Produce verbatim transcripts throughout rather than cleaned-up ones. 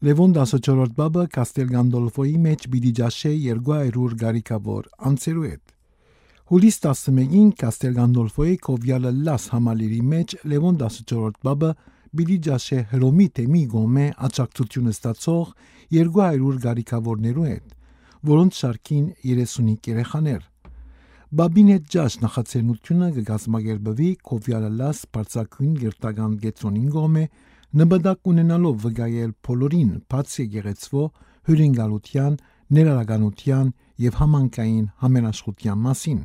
Լևոն տասնչորրորդ բաբը Կաստել Գանդոլֆոյի մեջ պիտի ջաշե երկու հարյուր գարիկավոր անձերու հետ։ Հուլիս տասնմեկին Կաստել Գանդոլֆոյի Կովյալը լաս համալիրի մեջ Լևոն տասնչորրորդ բաբը պիտի ջաշե Հռոմի թեմի գոմե աջակցությունը ստացող երկու հարյուր գարիկավորներու հետ, որոնց շարքին երեսունհինգ երեխաներ։ Բաբին հետ ջաշ նախաձեռնությունը կգազմագերբվի Կովյալը լաս բարձակույն գերտական գեցոնին գոմե նպատակ ունենալով վկայել բոլորին բաց եկեղեցվո հյուրընկալության, ներառականության եւ համանքային համենաշխության մասին։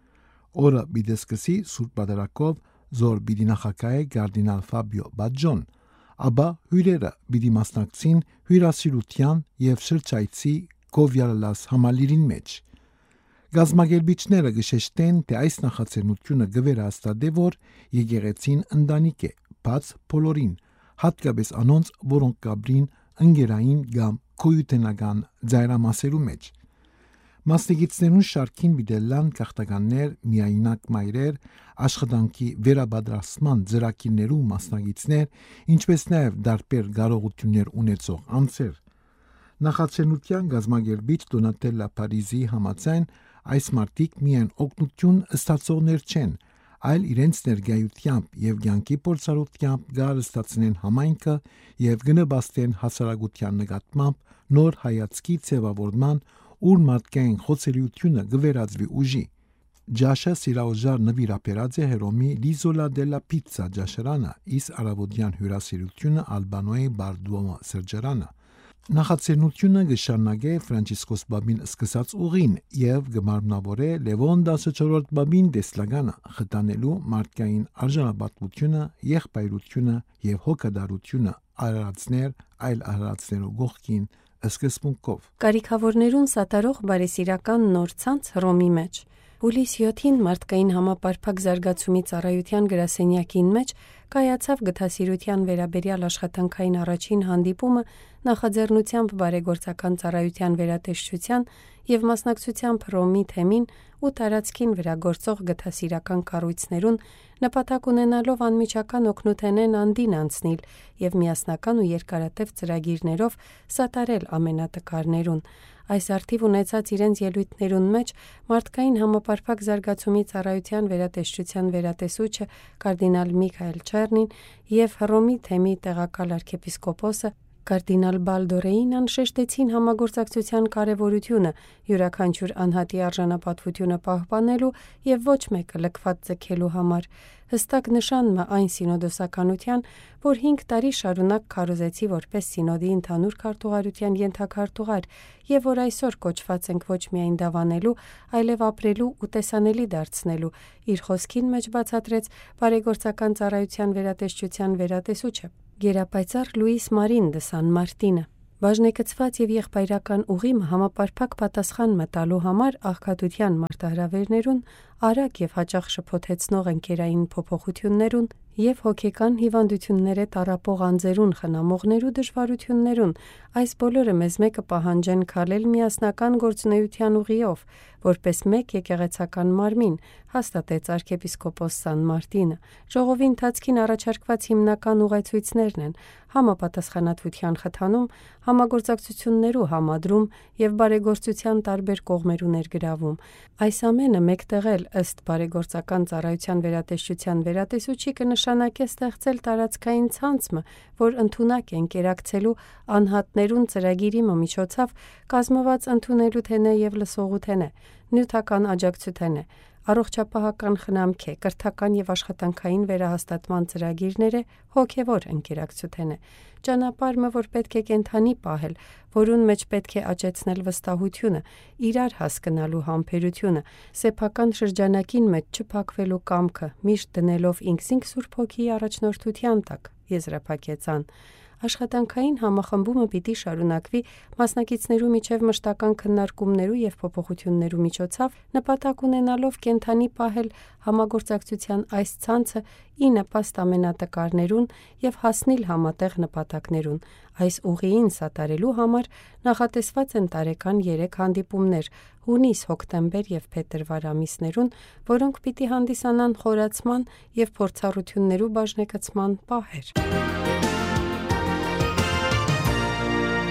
Օրը պիտի սկսի Սուրբ Պատարագով զոր պիտի նախագահե կարդինալ Ֆաբիո Բաջոն, ապա հյուրերը պիտի մասնակցին հյուրասիրության եւ շրջայցի Կովյալը լաս համալիրին մեջ։ Գազմագերբիչները գշեշտեն, թե այս նախաձեռնությունը գվերահաստատե, որ եկեղեցին ընտանիք է, բաց բոլորին, հատկապես անոնց, որոնք կաբրին ընկերային կամ քույտենական ձայրամասերու մեջ։ Մասնագետներուն շարքին բիդելան գաղթականներ, միայնակ մայրեր, աշխատանքի վերաբադրաստման ծրագիրներու մասնագետներ, ինչպես նաև դարբեր կարողություններ ունեցող անձեր։ Նախաձեռնության գազմագերբիչ Դոնատելլա Փարիզի համաձայն այս մարդիկ միայն օգնություն ստացողներ չեն, այլ իրենց ներկայությամբ եւ կյանքի փորձառությամբ գարստացնեն համայնքը եւ գնաբաստեն հասարակության նկատմամբ նոր հայացքի ձևավորման, ուր մարդկային խոցելիությունը գվերածվի ուժի։ Ջաշը սիրաուժար նվիրապերած է Հռոմի Լիզոլա դելա Պիցցա ջաշարանը, իս արաբոդյան հյուրասիրությունը Ալբանոյի Բարդուոմա սրճարանը։ Նախաձեռնությունը գշարնագե Ֆրանցիսկոս Բաբին սկսած ուղին եւ գմարմնավորե Լևոն տասնչորրորդ Բաբին դեսլագանը խտանելու մարդկային արժանապատվությունը, եղբայրությունը եւ հոգադարությունը արարածներ այլ արարածներու գողքին սկզբունքով։ Կարիքավորներուն սատարող բարեսիրական նոր ցանց Հռոմի մեջ։ Հուլիս յոթին մարդկային համապարփակ զարգացումի ծառայության գրասենյակին մեջ կայացավ գթասիրության վերաբերյալ աշխատանքային առաջին հանդիպումը նախաձեռնությամբ բարեգործական ծառայության վերատեսչության եւ մասնակցությամբ Հռոմի թեմին ու տարածքին վրա գործող գթասիրական կառույցներուն նպատակ ունենալով անմիջական օգնութենեն անդին անցնել եւ միասնական ու երկարատև ծրագիրներով սատարել ամենատկարներուն։ Այս արդիվ ունեցած իրենց ելույթներուն մեջ մարդկային համապարփակ զարգացումի ծառայության վերատեսչության վերատեսուչը կարդինալ Միքայել Չեռնին եւ Հռոմի թեմի տեղակալ arczepiskopos Կարդինալ Բալդորեին անշեշտեցին համագործակցության կարևորությունը, յուրաքանչյուր անհատի արժանապատվությունը պահպանելու եւ ոչ մեկը լքված ձգելու համար։ Հստակ նշանն այն սինոդոսականության, որ հինգ տարի շարունակ քարոզեցի որպես սինոդի ընդհանուր քարտուղարության ենթաքարտուղար եւ որ այսօր կոչված ենք ոչ միայն դավանելու, այլև ապրելու ու տեսանելի դարձնելու, իր խոսքին մեջ բացատրեց բարեգործական ծառայության վերատեսչության վերատեսուչը Գերապայծառ Լուիս Մարին դե Սան Մարտինը։ Բաժնեկցված եւ եղբայրական ուղիմը համապարփակ պատասխան մտալու համար աղքատության մարտահրավերներուն, արագ եւ հաճախ շփոթեցնող ընկերային փոփոխություններուն եւ հոգեկան հիվանդությունները տառապող անձերուն խնամողներու դժվարություններուն, այս բոլորը մեզ մեկը պահանջեն քալել միասնական գործունեության ուղիով, որպես մեկ եկեղեցական մարմին, հաստատեց arczepiskopos Սան Մարտինը։ Ժողովի ընթացքին առաջարկված հիմնական ուղեցույցներն են համապատասխանատվության խթանում, համագործակցություններու համադրում եւ բարեգործության տարբեր կողմերու ներգրավում։ Այս ամենը մեկտեղել ըստ բարեգործական ծառայության վերատեսչության վերատեսուչի կնշանակե ստեղծել տարածքային ցանցը, որ ընդունակ է ընկերակցելու անհատներուն ծրագիրի միջոցով կազմված ընդունելու թենե եւ լսողու թենե, նյութական աջակցութենե, առողջապահական խնամք է, կրթական եւ աշխատանքային վերահաստատման ծրագիրներ է, հոգեվոր ընկերակցութեն է, ճանապարհը, որ պետք է կենթանի պահել, որուն մեջ պետք է աճեցնել վստահությունը, իրար հասկանալու համբերությունը, սեփական շրջանակին մեջ չփակվելու կամքը, միշտ դնելով ինքսինք Սուրբ Հոգիի առաջնորդության տակ, եզրափակեցան։ Աշխատանքային համախմբումը պիտի շարունակվի մասնակիցներու միջև մշտական քննարկումներու եւ փոփոխություններու միջոցով նպատակ ունենալով կենթանի պահել համագործակցության այս ցանցը ի նպաստ ամենատկարներուն եւ հասնել համատեղ նպատակներուն։ Այս ուղիին սատարելու համար նախատեսված են տարեկան երեք հանդիպումներ՝ հունիս, հոկտեմբեր եւ փետրվար ամիսներուն, որոնք պիտի հանդիսանան խորացման եւ փորձառություններու բաժնեկցման պահեր։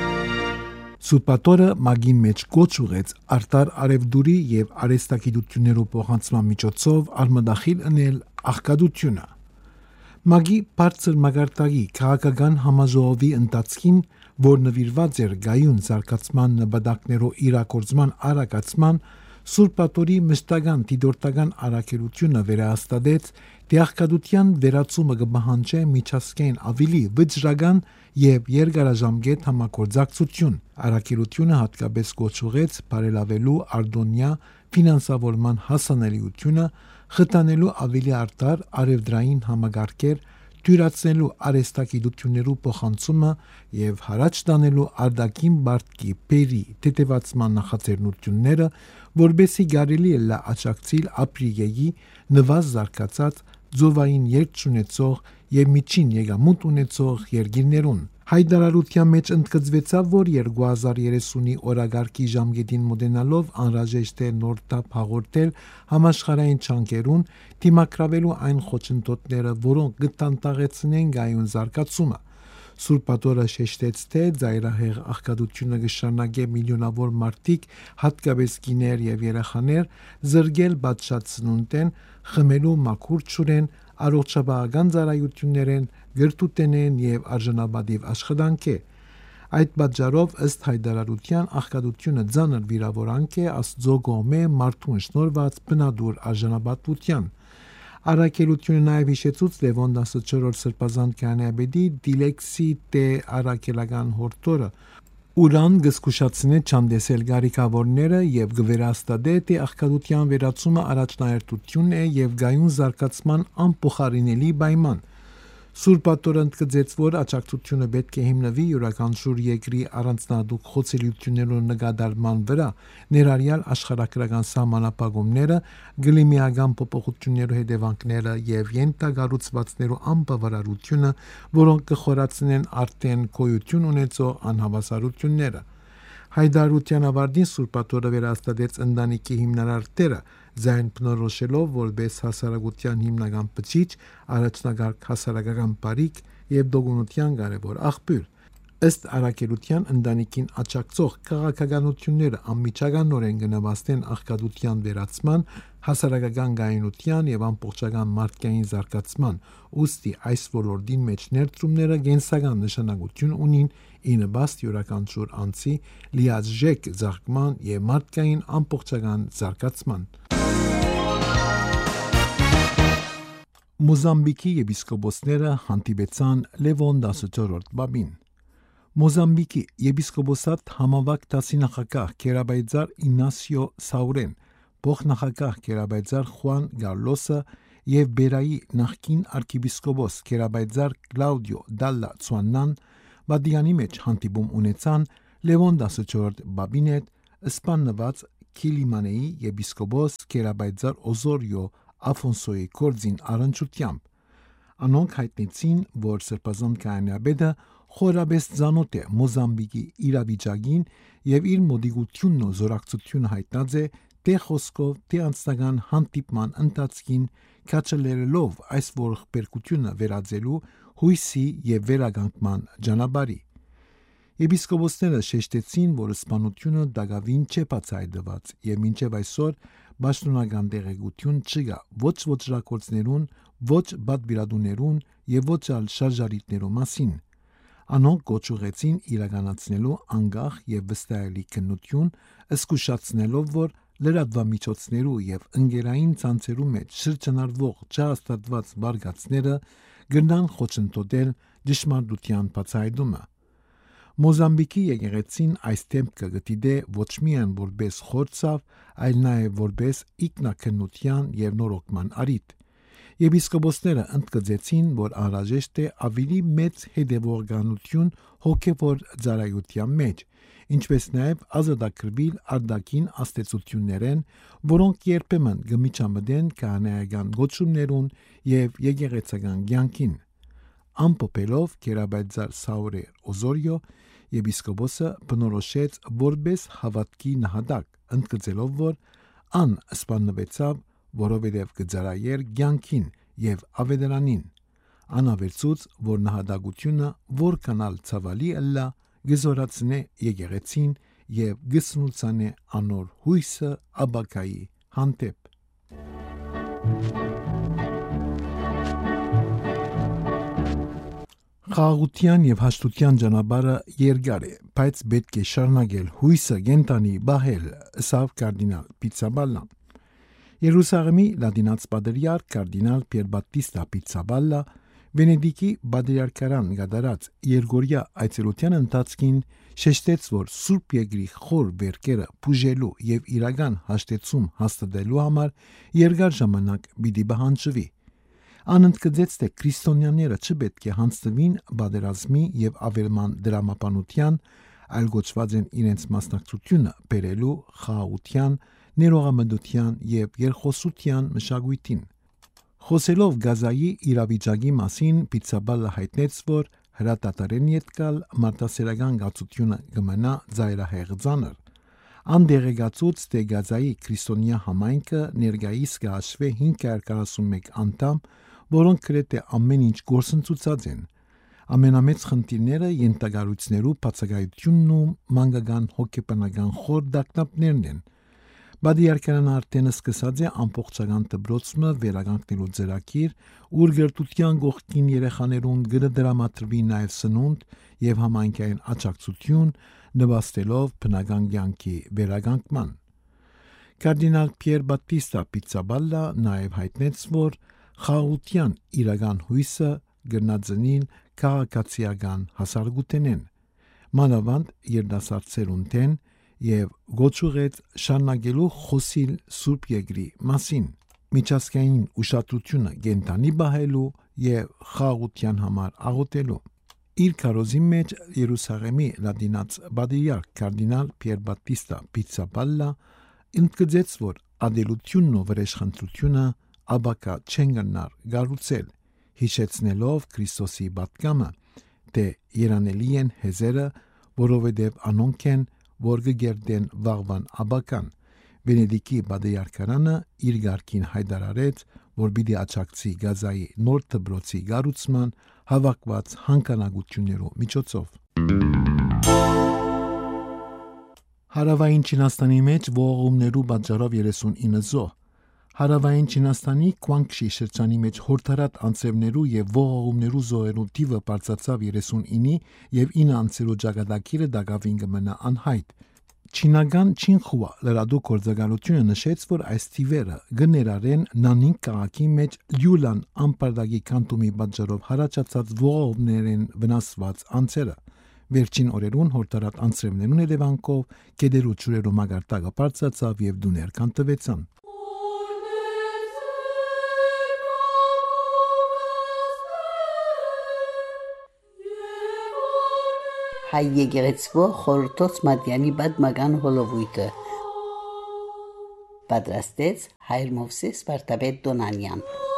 Սուրբատորը մագի մեջ կոչ ուղեց արտար արևդուրի եւ արեստագիտություններու փոխանցման միջոցով արմադախիլ ընել աղքատությունը։ Մագի բարձր մագարտակի քաղաքական համաժողովի ընթացքին, որ նվիրված էր գայուն զարգացման նպատակներով իրագործման արագացման, Սուրբատորի մշտական դիտորդական առաքելությունը վերահաստատեց, թե աղքատության վերացումը կպահանջի միջազգային ավելի վճռական եւ երկարաժամկետ համագործակցություն։ Առաքելությունը հատկապես կոչ ուղեց բարելավելու արտոնյա ֆինանսավորման հասանելիությունը, խթանելու ավելի արտար արևդրային համագարկեր, թյուրացնելու արեստագիտություններու փոխանցումը եւ հարաճ տանելու արտաքին բարտկի բերի տետևացման նախաձեռնությունները, որբեսի կարելի է լա աջակցել ապրիգեի նվազ զարգացած ձովային երկչունեցող եւ միջին եկամուտ ունեցող երկիրներուն։ Հայտարարության մեջ ընդգծվեցավ, որ երկու հազար երեսունի օրագարկի ժամկետին մոտենալով անհրաժեշտ է նոր թափ հաղորդել համաշխարհային չանկերուն, դիմակրավելու այն խոչընդոտները, որոնք կտանտաղեցնեն գայուն զարգացումը։ Սուրբատորը շեշտեց, թե ծայրահեղ աղքատությունը կշարունակե միլիոնավոր մարդիկ, հատկապես կիներ եւ երեխաներ, զրկել բացշացնունտեն, խմելու մաքուր ջուրեն, առողջապահական ծառայություններեն, գրտուտենեն եւ արժանապատիվ աշխատանքի։ Այդ պատճառով ըստ հայտարարության աղքատությունը ծանր վիրավորանք է Աստծո կողմէ մարդուն շնորհված բնադուր արժանապատվության։ Առաքելությունը նաև հիշեցուց Լևոն տասնչորրորդ սրբազան քահանայապետի դիլեքսի տե առաքելական հորդորը, ուրան գսկուշացնե չանդեսել գարիկավորները եւ գվերաստադե թե աղքատության վերացումը առաջնահերթություն է եւ գայուն զարգացման անփոխարինելի պայման։ Սուրբատորը ընդգծեց, որ աջակցությունը պետք է հիմնվի յուրաքանչյուր երկրի առանձնահատուկ խոցելիություններու նկատառման վրա, ներառյալ աշխարհագրական սահմանափակումները, գլիմիական փոփոխություններու հետևանքները եւ ենթակառուցվածքներու անբավարարությունը, որոնք կխորացնեն արդեն գոյություն ունեցող անհավասարությունները։ Հայտարարության ավարտին Սուրբատորը վերահաստատեց ընտանիքի հիմնարար դերը, ձայն բնորոշելով որպես հասարակության հիմնական բջիջ, առաջնակարգ հասարակական բարիք եւ դոգունության կարևոր աղբյուր։ Ըստ առաքելության ընտանիքին աջակցող քաղաքականությունները անմիջականորեն կնպաստեն աղքատության վերացման, հասարակական գայունության եւ ամբողջական մարդկային զարգացման, ուստի այս ոլորտին մեջ ներդրումները կենսական նշանակություն ունին ի նպաստ յուրաքանչյուր անձի լիարժեք զարգման եւ մարդկային ամբողջական զարգացման։ Մոզամբիկի եպիսկոպոսները հանդիպեցան Լևոն տասնչորրորդ պապին։ Մոզամբիկի եպիսկոպոսատ համավակ դասինախագահ Կերաբայձար Ինասիո Սաուրեն, փոխնախագահ Կերաբայձար Խուան Գարլոսը եւ Բերայի նախկին arczepiskopos Կերաբայձար Կլաուդիո Դալլա Ցուաննան Վատիկանի մեջ հանդիպում ունեցան Լևոն տասնչորրորդ պապին հետ, սպանված Քիլիմանեի եպիսկոպոս Կերաբայձար Օզորիո Աֆոնսոյի կորձին առնչությամբ։ Անոնք հայտնեցին, որ սրբազան քահանայապետը խորաբես ծանոթ է Մոզամբիկի իրավիճակին եւ իր մոդիգությունն ու զորակցությունը հայտնած է թե խոսքով, թե անձնական հանդիպման ընթացքին, քաչելերելով այս ողբերգությունը վերածելու հույսի եւ վերականգնման ճանապարհի։ Եպիսկոպոսները շեշտեցին, որ սպանությունը դակավին չէ բացահայտված եւ մինչեւ այսօր պաշտոնական տեղեկություն չկա ոչ ոչրակորձներուն, ոչ բադբիրադուներուն եւ ոչ այլ շարժարիտներու մասին։ Անոնք կոչ ուղեցին իրականացնելու անկախ եւ վստահելի քննություն, զսկուշացնելով, որ լրատվամիջոցներու եւ ընկերային ցանցերու մեջ շրջանառվող չհաստատված բարգացները գնան խոչընդոտել ճշմարտության բացահայտումը։ Մոզամբիկի եկեղեցին այս դեմքը գտիդե ոչ միայն որպես խորցավ, այլ նաև որպես ինքնակնության եւ նորոգման առիթ։ Եպիսկոպոսները ընդգծեցին, որ անհրաժեշտ է ավելի մեծ հետևողականություն հոգևոր ծառայության մեջ, ինչպես նաև ազատագրվել արտաքին աստեցություններեն, որոնք երբեմն գմիջամտեն քահանայական գոչումներուն եւ եկեղեցական կյանքին։ Ամփոփելով Կերաբայձար Սաուրե Օզորիո եպիսկոպոսը բնորոշեց որպես հավատքի նահատակ, ընդգծելով, որ ան սպանվեցավ, որովհետև կծառայեր կյանքին եւ ավետարանին։ Անավերցուց, որ նահատակությունը որքանալ ցավալի ըլլա գզորացնե եկեղեցին եւ գսնուցանե անոր հույսը աբակայի հանդեպ։ Խաղաղության եւ հաշտության ճանապարհը երկար է, բայց պետք է շարունակել հույսը գենտանի բահել, ըսավ կարդինալ Պիցաբալլան։ Երուսաղեմի լատինաց պատրիարք կարդինալ Պիերբատտիստա Պիցաբալլա Վենեդիկի բادرիարքարան գդարած Երգորիա այցելության ընթացքին շեշտեց, որ Սուրբ Երկրի խոր բերկերը բուժելու եւ իրական հաշտեցում հաստատելու համար երկար ժամանակ պիտի բանջվի։ Անընդգծեց, թե քրիստոնյաները չպետք է հանձնվին բادرազմի եւ ավերման դրամապանության, այլ գոչված են իրենց մասնակցությունը բերելու խաղաղության, ներողամտության եւ երկխոսության մշակույթին։ Խոսելով Գազայի իրավիճակի մասին Պիցաբալլը հայտնեց, որ հրատատարեն ետկալ մարդասերական գացությունը կմնա ծայրահեղձանր։ Անդերեգացուց թե Գազայի քրիստոնյա համայնքը ներկայիս կհաշվի հինգ հարյուր քառասունմեկ անդամ, որոնք գրեթե ամեն ինչ գործընծուցած են։ Ամենամեծ խնդիրները յենթագարույցներու բացակայությունն ու մանկական հոգեբանական խոր դակնապներն են։ Բادرիարքարանը արդեն սկսած է ամբողջական դպրոցը վերականգնելու ծրագիր, ուր գրթության գողքին երեխաներուն գրդրամատրվի նաև սնունդ եւ համայնքային աջակցություն, նվաստելով բնական կյանքի վերականգնման։ Կարդինալ Պիերբատտիստա Պիցաբալլա նաև հայտնեց, որ խաղաղության իրական հույսը գտնածնին քաղաքացիական հասարակութենեն, մանավանդ երդասարտերունտեն եւ գոչուղեց շարունակելու խոսիլ Սուրբ Երկրի մասին, միջազգային ուշադրությունը գենտանի բահելու եւ խաղաղության համար աղոթելու։ Իր քարոզի մեջ Երուսաղեմի լատինաց բادرիարք կարդինալ Պիերբատտիստա Պիցաբալլա ընդգծեց, որ ադելությունն ու վրեժխնդրությունը աբակա չեն գնար գառուցել, հիշեցնելով Քրիստոսի պատգամը, թե երանելի են հեզերը, որովհետև անոնք են, որ գերդեն վաղվան աբական։ Վենեդիկի բادرիարքարանը իր գարկին հայտարարեց, որ պիտի աջակցի Գազայի նոր դպրոցի կառուցման հավաքված հանքանակություններու միջոցով։ Հարավային Չինաստանի մեջ ողողումներու պատճառով երեսունինը զոհ։ Հարավային Չինաստանի Կվանգշի շրջանի մեջ հորթարատ անձրևներու եւ ողողումներու զոհերու թիվը բարձրացավ երեսունինի եւ ինը անձրու ճակատագիրը դակավին կմնա անհայտ։ Չինական Չինխուա լրատու գործակալությունը նշեց, որ այս թիվերը կներառեն Նանին քաղաքի մեջ Լյուլան ամպարդակի կանտումի պատճառով հարաճած ողողումներեն վնասված անձերը։ Վերջին օրերուն հորթարատ անձրևներուն հետևանքով գետերու ջուրերու մագարտակը բարձրացավ եւ դուներ կանտվեցան։ Հայ եկեղեցվո խորհրդոց Մատյանի պատմական հոլովույթը պատրաստեց Հայր Մովսես Վարդապետ Դոնանյան։